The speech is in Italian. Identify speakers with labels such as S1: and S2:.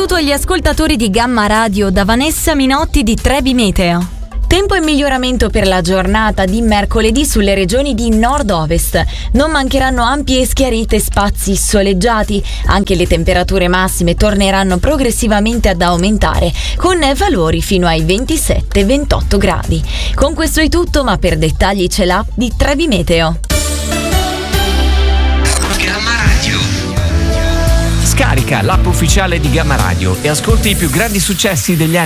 S1: saluto agli ascoltatori di Gamma Radio da Vanessa Minotti di Trebi Meteo. Tempo in miglioramento per la giornata di mercoledì sulle regioni di nord-ovest. Non mancheranno ampi e schiarite spazi soleggiati. Anche le temperature massime torneranno progressivamente ad aumentare, con valori fino ai 27-28 gradi. Con questo è tutto, ma per dettagli c'è l'app di Trebi Meteo.
S2: Gamma Radio.
S3: Scarica l'app ufficiale di Gamma Radio e ascolti i più grandi successi degli anni